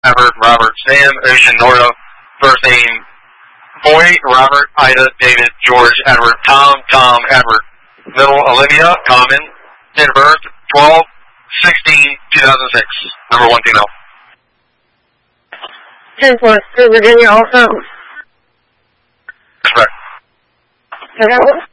Edward, Robert, Sam, Ocean, Nora. First name, Boy, Robert, Ida, David, George, Edward, Tom, Edward. Middle, Olivia, Common. Date of birth, 12/16/2006. Number 1 female. 10+3 Virginia also. Correct. Okay.